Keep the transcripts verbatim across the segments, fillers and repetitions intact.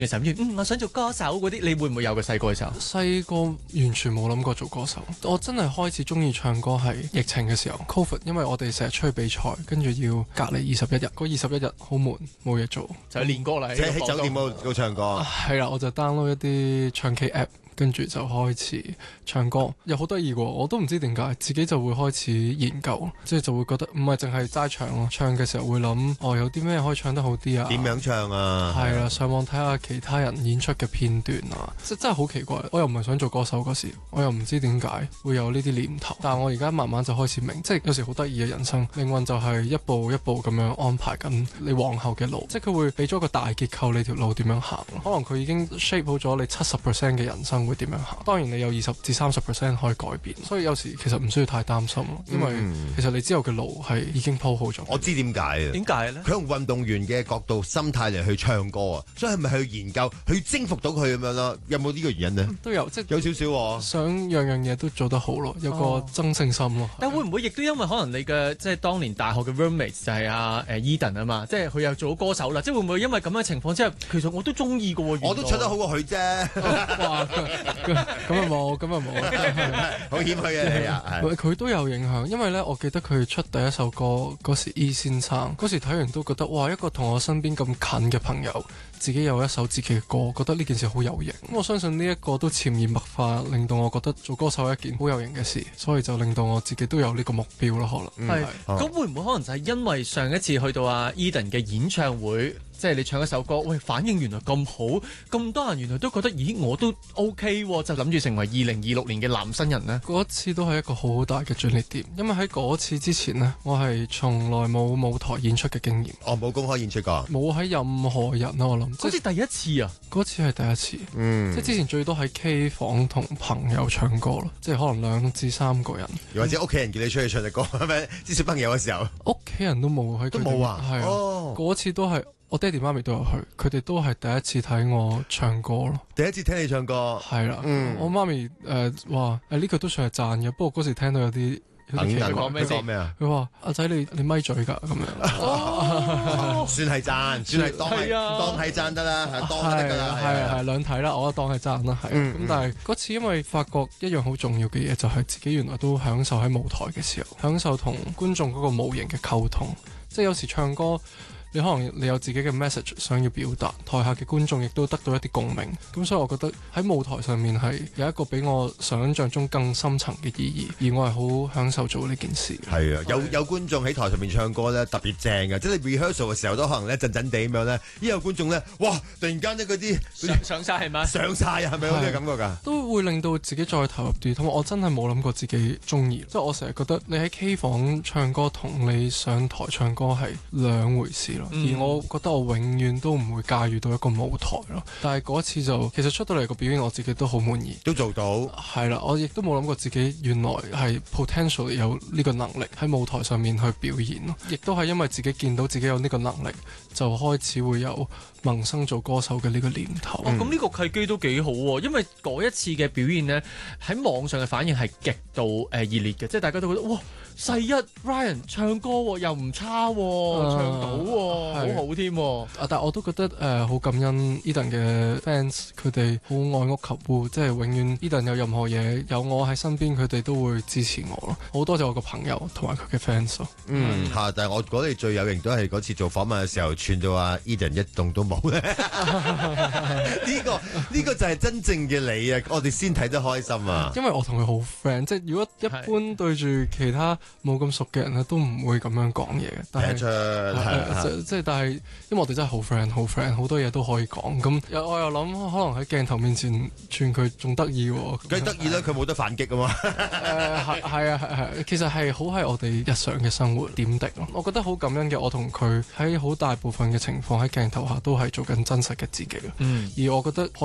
嘅時候，嗯，我想做歌手嗰啲，你會唔會有個細個嘅時候？ 細個完全冇諗過做歌手，我真係開始中意唱歌係疫情嘅時候 ，Covid， 因為我哋成日出去比賽，跟住要隔離二十一日，嗰二十一日好悶，冇嘢做， 就練歌啦， 即係喺酒店嗰度唱歌。 係啦，我就 download 一啲唱 K app。跟住就開始唱歌，又好得意喎！我都唔知點解，自己就會開始研究，即係就會覺得唔係淨係齋唱咯，唱嘅時候會諗，哦有啲咩可以唱得好啲啊？ 點樣唱啊？ 係啦，上網睇下其他人演出嘅片段啊，即真係好奇怪。我又唔係想做歌手嗰時，我又唔知點解會有呢啲念頭，但係我而家慢慢就開始明，即係有時好得意嘅人生，命運就係一步一步咁樣安排緊你往後嘅路，即係佢會俾咗個大結構，你條路點樣行，可能佢已經 shape 好咗你七十 percent 嘅人生會點樣行。當然你有二十至三十 percent 可以改變，所以有時其實唔需要太擔心咯，因為其實你之後嘅路係已經鋪好咗。 我知點解啊？ 點解咧？ 佢用運動員嘅角度、心態嚟去唱歌啊，所以係咪去研究、去征服到佢咁樣咯？有冇呢個原因呢？ 都有，即係有少少喎。 想樣樣嘢都做得好咯，有個爭勝心咯。 但會唔會亦都因為可能你嘅即係當年大學嘅 roommate 就係阿誒 Eden 啊嘛，即係佢又做咗歌手啦，即係會唔會因為咁嘅情況之下，其實我都中意嘅喎， 我都唱得好過佢啫。 哇！咁啊冇，咁啊冇， 好謙虛嘅你啊！ 佢都有影響，因為咧，我記得佢出第一首歌嗰時 E 先生嗰時睇完都覺得哇，一個同我身邊咁近嘅朋友，自己有一首自己嘅歌，覺得呢件事好有型。咁我相信呢一個都潛移默化，令到我覺得做歌手係一件好有型嘅事，所以就令到我自己都有呢個目標咯。可能係咁會唔會可能就係因為上一次去到阿 Eden 嘅演唱會？即係你唱一首歌，喂，反應原來咁好，咁多人原來都覺得，咦，我都 OK 喎，就諗住成為二零二六年嘅男新人呢。 嗰次都係一個好好大嘅轉捩點，因為喺嗰次之前呢，我係從來冇舞台演出嘅經驗。 我冇公開演出過， 冇喺任何人咯，我諗。 嗰次第一次啊！ 嗰次係第一次， 嗯， 即係之前最多喺 K 房同朋友唱歌咯，即係可能兩至三個人， 又或者屋企人叫你出去唱隻歌，係咪？啲小朋友嘅時候， 屋企人都冇喺， 都冇啊， 係啊，嗰次都係。我爹哋媽咪都有去，佢哋都係第一次睇我唱歌咯。 第一次聽你唱歌， 係啦， 嗯， 我媽咪誒話誒呢句都算係讚嘅，不過嗰時聽到有啲有啲奇怪。 佢講咩先？佢話阿仔你你咪嘴㗎咁樣， 哦、算係讚，算係當係、啊、當係讚得啦，係當得㗎啦， 係係兩睇啦，我當係讚啦，係。咁、嗯嗯、但係嗰次因為發覺一樣好重要嘅嘢，就係、是、自己原來都享受喺舞台嘅時候，享受同觀眾嗰個無形嘅溝通，即係有時唱歌。你可能你有自己嘅 message 想要表達，台下嘅觀眾亦都得到一啲共鳴，咁所以我覺得喺舞台上面係有一個比我想像中更深層嘅意義，而我係好享受做呢件事。 係啊，有有觀眾喺台上面唱歌咧特別正嘅，即係你 rehearsal 嘅時候都可能咧震震地咁樣咧，呢有觀眾咧，哇！突然間咧嗰啲上晒係咪？ 上晒啊，係咪有啲感覺㗎？ 都會令到自己再投入啲，同埋我真係冇諗過自己中意，即係我成日覺得你喺 K 房唱歌同你上台唱歌係兩回事。嗯、而我覺得我永遠都唔會駕馭到一個舞台咯，但係嗰次就其實出到嚟個表演我自己都好滿意， 都做到。 係啦，我亦都冇諗過自己原來係 potential 有呢個能力喺舞台上面去表演咯，亦都係因為自己見到自己有呢個能力，就開始會有萌生做歌手嘅呢個念頭。 嗯、哦，咁呢個契機都幾好喎，因為嗰一次嘅表演呢，喺網上嘅反應係極度誒、呃、熱烈嘅，即係大家都覺得哇！世一 Ryan 唱歌又唔差，唱到好好添。啊， 但係我都覺得誒好感恩 Eden 嘅 fans，佢哋好愛屋及烏，即係永遠 Eden 有任何嘢有我喺身邊，佢哋都會支持我咯。好多謝我個朋友同埋佢嘅 fans 咯。 嗯，嚇！但係我覺得你最有型都係嗰次做訪問嘅時候，串到阿 Eden 一動都冇咧。呢個呢個就係真正嘅你啊！我哋先睇得開心啊。 因為我同佢好 friend，即係如果一般對住其他冇咁熟嘅人咧，都唔會咁樣講嘢嘅。但係即係但係，因為我哋真係好 friend，好 friend，好多嘢都可以講。咁我又諗，可能喺鏡頭面前串佢仲得意喎。 梗係得意啦，佢冇得反擊啊嘛。 誒係係啊係係，其實係好係我哋日常嘅生活點滴咯。我覺得好感恩嘅，我同佢喺好大部分嘅情況喺鏡頭下都係做緊真實嘅自己。嗯，而我覺得可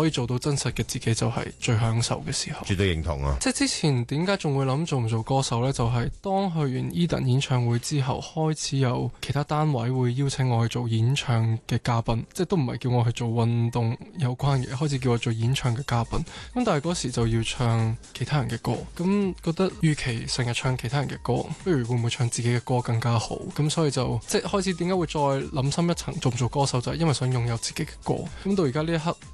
可以做到真實嘅自己就係最享受嘅時候。 絕對認同啊！ 即係之前點解仲會諗做唔做歌手呢？就係、是、當去完 Eden 演唱會之後，開始有其他單位會邀請我去做演唱嘅嘉賓，即係都唔係叫我去做運動有關嘅，開始叫我做演唱嘅嘉賓。咁但係嗰時就要唱其他人嘅歌，咁覺得與其成日唱其他人嘅歌，不如會唔會唱自己嘅歌更加好？咁所以就即係開始點解會再諗深一層做唔做歌手，就係、是、因為想擁有自己嘅歌。咁到而家呢一刻